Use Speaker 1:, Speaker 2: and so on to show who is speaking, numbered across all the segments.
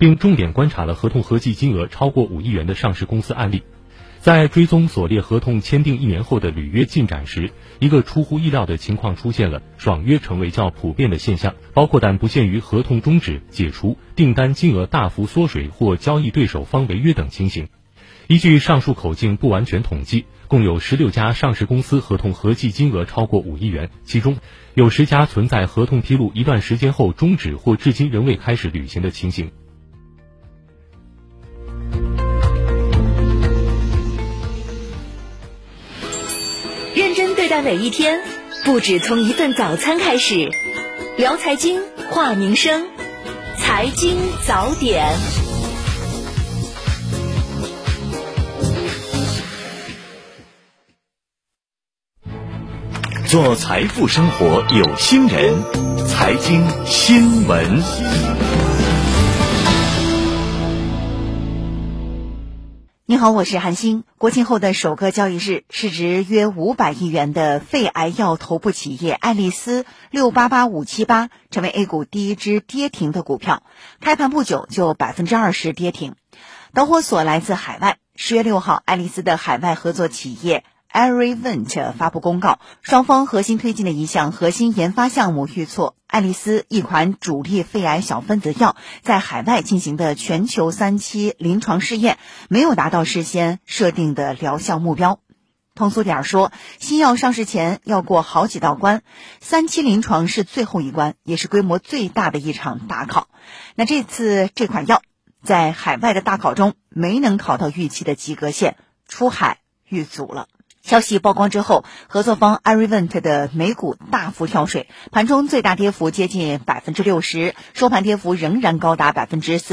Speaker 1: 并重点观察了合同合计金额超过5亿元的上市公司案例。在追踪所列合同签订1年后的履约进展时，一个出乎意料的情况出现了，爽约成为较普遍的现象，包括但不限于合同终止、解除、订单金额大幅缩水或交易对手方违约等情形。依据上述口径不完全统计，共有16家上市公司合同合计金额超过5亿元，其中有10家存在合同披露一段时间后终止或至今仍未开始履行的情形。
Speaker 2: 认真对待每一天，不止从一份早餐开始。聊财经，话民生，财经早点。
Speaker 3: 做财富生活有心人，财经新闻。
Speaker 4: 你好，我是韩星。国庆后的首个交易日，市值约500亿元的肺癌药头部企业爱丽丝688578成为 A 股第一只跌停的股票，开盘不久就20%跌停。导火索来自海外。10月6号，爱丽丝的海外合作企业ArriVent 发布公告，双方核心推进的一项核心研发项目遇挫。爱丽丝一款主力肺癌小分子药在海外进行的全球3期临床试验没有达到事先设定的疗效目标。通俗点说，新药上市前要过好几道关，3期临床是最后一关，也是规模最大的一场大考。那这次这款药在海外的大考中没能考到预期的及格线，出海遇阻了。消息曝光之后，合作方 ArriVent 的美股大幅跳水，盘中最大跌幅接近60%，收盘跌幅仍然高达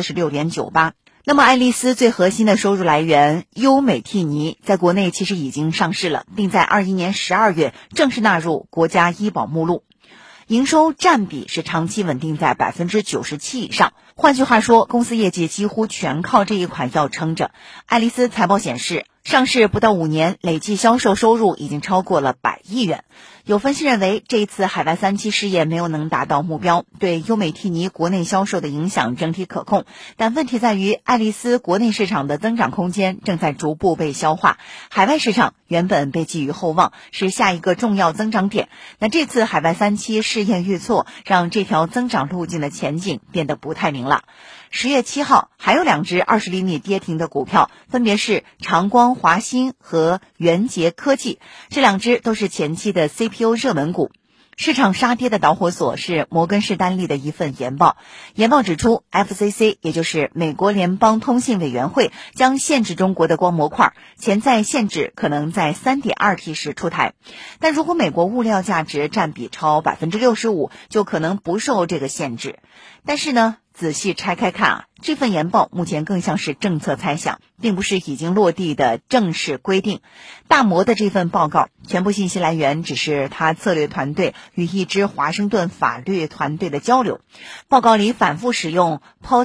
Speaker 4: 46.98%。那么爱丽丝最核心的收入来源优美替尼在国内其实已经上市了，并在21年12月正式纳入国家医保目录，营收占比是长期稳定在97%以上。换句话说，公司业绩几乎全靠这一款药撑着。爱丽丝财报显示，上市不到5年，累计销售收入已经超过了100亿元。有分析认为，这一次海外3期试验没有能达到目标，对优美替尼国内销售的影响整体可控。但问题在于，爱丽丝国内市场的增长空间正在逐步被消化，海外市场原本被寄予厚望，是下一个重要增长点。那这次海外3期试验遇挫，让这条增长路径的前景变得不太明朗。10月7号，还有2只20厘米跌停的股票，分别是长光华新和元捷科技，这2只都是前期的 CPU 热门股。市场杀跌的导火索是摩根士丹利的一份研报。研报指出 ，FCC 也就是美国联邦通信委员会将限制中国的光模块，潜在限制可能在 3.2T 时出台。但如果美国物料价值占比超 65%， 就可能不受这个限制。但是呢，仔细拆开看这份研报目前更像是政策猜想，并不是已经落地的正式规定。大摩的这份报告全部信息来源只是他策略团队与一支华盛顿法律团队的交流。报告里反复使用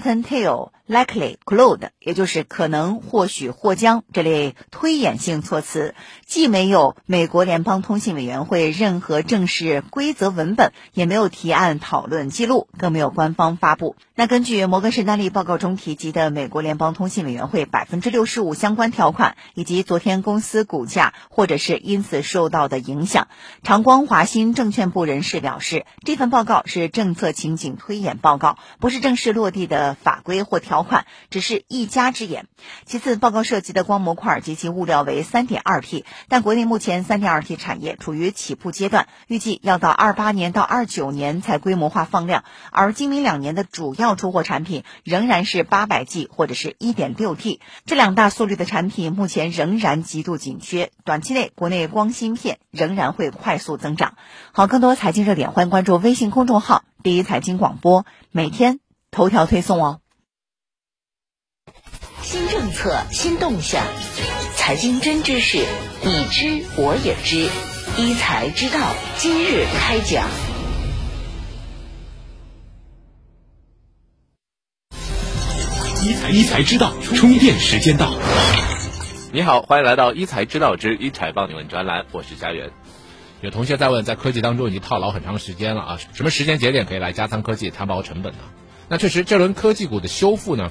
Speaker 4: potential、likely、could， 也就是可能、或许、或将这类推演性措辞，既没有美国联邦通信委员会任何正式规则文本，也没有提案讨论记录，更没有官方发布。那根据摩根士丹利报告中提及的美国联邦通信委员会65%相关条款，以及昨天公司股价或者是因此受到的影响，长光华新证券部人士表示，这份报告是政策情景推演报告，不是正式落地的法规或条款，只是一家之言。其次，报告涉及的光模块及其物料为 3.2T， 但国内目前 3.2T 产业处于起步阶段，预计要到28年到29年才规模化放量，而今明2年的主要出货产品仍然是800G 或者是 1.6T， 这2大速率的产品目前仍然极度紧缺，短期内国内光芯片仍然会快速增长。好，更多财经热点欢迎关注微信公众号第一财经广播，每天头条推送哦。
Speaker 2: 新政策，新动向，财经真知识，你知我也知，一财知道今日开讲。
Speaker 3: 一财知道，充电时间到。
Speaker 5: 你好，欢迎来到一财知道之一财帮你问专栏，我是佳源。
Speaker 6: 有同学在问，在科技当中已经套牢很长时间了啊，什么时间节点可以来加仓科技摊薄成本呢？那确实，这轮科技股的修复呢